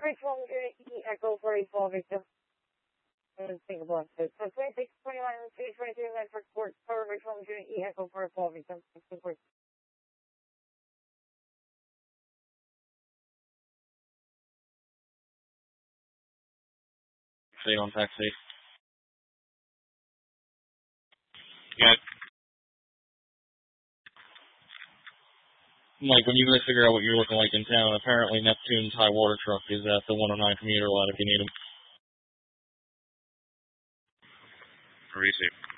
Bridge 1 unit E Echo for a fall victim. Singapore. So 26, 21, 222, Medford Court, Tower Bridge 1 unit E Echo for a fall victim. Singapore. Stay on taxi. Yeah. Mike, when you guys figure out what you're looking like in town, apparently Neptune's high water truck is at the 109 commuter line if you need him. Receive.